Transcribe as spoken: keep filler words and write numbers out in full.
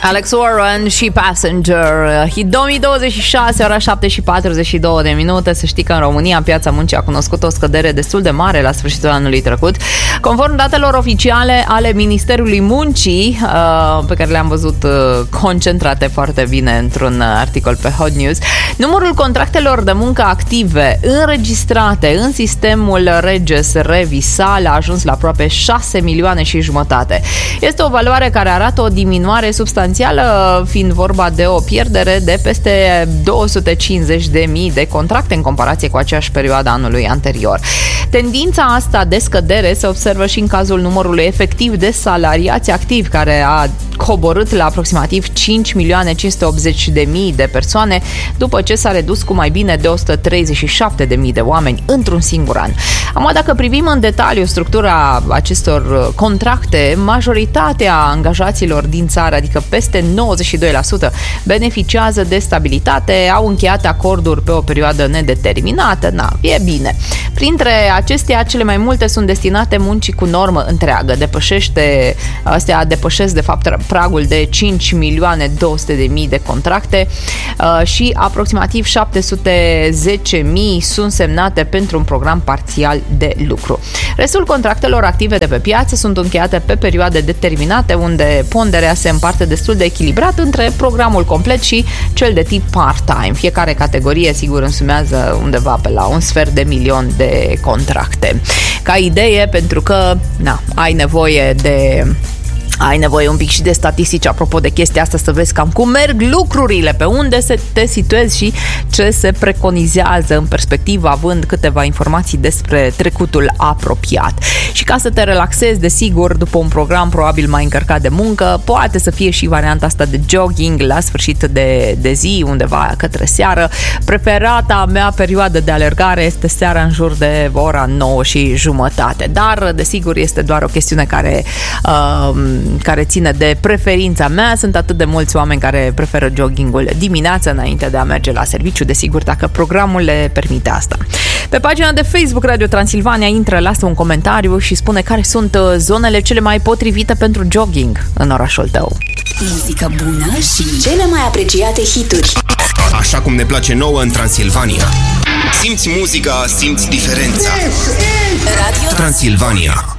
Alex Warren și Passenger. două mii douăzeci și șase, ora șapte și patruzeci și două de minute. Să știi că în România piața muncii a cunoscut o scădere destul de mare la sfârșitul anului trecut. Conform datelor oficiale ale Ministerului Muncii, pe care le-am văzut concentrate foarte bine într-un articol pe Hot News, numărul contractelor de muncă active înregistrate în sistemul Reges Revisal a ajuns la aproape șase milioane și jumătate. Este o valoare care arată o diminuare substanțială, fiind vorba de o pierdere de peste două sute cincizeci de mii de contracte în comparație cu aceeași perioadă anului anterior. Tendința asta de scădere se observă și în cazul numărului efectiv de salariați activi, care a coborât la aproximativ cinci milioane cinci sute optzeci de mii de persoane, după ce s-a redus cu mai bine de o sută treizeci și șapte de mii de oameni într-un singur an. Acum, dacă privim în detaliu structura acestor contracte, majoritatea angajaților din țară, adică peste nouăzeci și doi la sută, beneficiază de stabilitate, au încheiat acorduri pe o perioadă nedeterminată. Na, e bine. Printre acestea, cele mai multe sunt destinate muncii cu normă întreagă. Depășește, astea depășesc, de fapt, pragul de cinci milioane două sute de mii de contracte și aproximativ șapte sute zece mii sunt semnate pentru un program parțial de lucru. Restul contractelor active de pe piață sunt încheiate pe perioade determinate, unde ponderea se împarte destul de echilibrat între programul complet și cel de tip part-time. Fiecare categorie, sigur, însumează undeva pe la un sfert de milion de contracte. Ca idee, pentru că na, ai nevoie de... Ai nevoie un pic și de statistici apropo de chestia asta, să vezi cam cum merg lucrurile, pe unde se te situezi și ce se preconizează în perspectivă, având câteva informații despre trecutul apropiat. Și ca să te relaxezi, desigur, după un program probabil mai încărcat de muncă, poate să fie și varianta asta de jogging la sfârșit de, de zi, undeva către seară. Preferata mea perioadă de alergare este seara în jur de ora nouă și jumătate, dar desigur este doar o chestiune care uh, care ține de preferința mea. Sunt atât de mulți oameni care preferă joggingul dimineața înainte de a merge la serviciu, desigur, dacă programul le permite asta. Pe pagina de Facebook Radio Transilvania intră, lasă un comentariu și spune care sunt zonele cele mai potrivite pentru jogging în orașul tău. Muzică bună și cele mai apreciate hituri. Așa cum ne place nouă în Transilvania. Simți muzica, simți diferența. Radio Transilvania.